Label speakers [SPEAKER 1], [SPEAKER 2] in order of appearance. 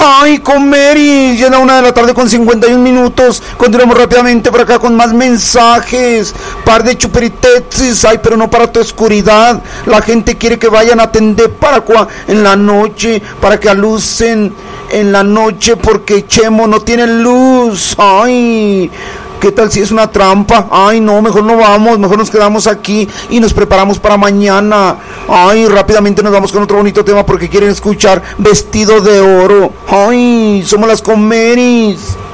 [SPEAKER 1] Ay, Comeris, ya es la 1 de la tarde con 51 minutos. Continuamos rápidamente por acá con más mensajes. Par de chuperitetzis, ay, pero no para tu oscuridad. La gente quiere que vayan a atender para en la noche, para que alucen en la noche, porque Chemo no tiene luz. Ay, ¿qué tal si es una trampa? Ay, no, mejor no vamos, mejor nos quedamos aquí y nos preparamos para mañana. Ay, rápidamente nos vamos con otro bonito tema porque quieren escuchar Vestido de Oro. Ay, somos las Comeris.